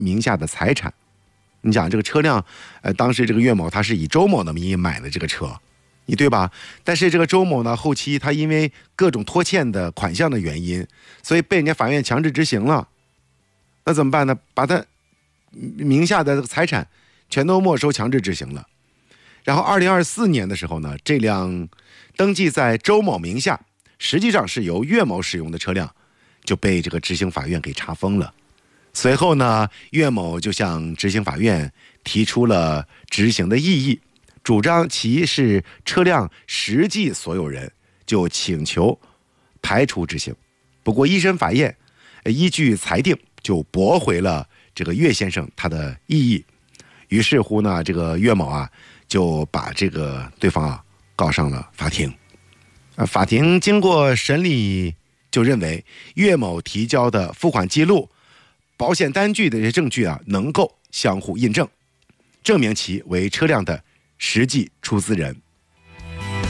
名下的财产。你讲这个车辆，当时这个岳某他是以周某的名义买的这个车，你对吧？但是这个周某呢，后期他因为各种拖欠的款项的原因，所以被人家法院强制执行了。那怎么办呢？把他名下的财产全都没收，强制执行了。然后2024年的时候呢，这辆登记在周某名下，实际上是由岳某使用的车辆，就被这个执行法院给查封了。随后呢，岳某就向执行法院提出了执行的异议，主张其是车辆实际所有人，就请求排除执行。不过一审法院依据裁定就驳回了这个岳先生他的异议。于是乎呢，这个岳某啊就把这个对方啊告上了法庭。法庭经过审理就认为岳某提交的付款记录、保险单据的这些证据啊，能够相互印证，证明其为车辆的实际出资人。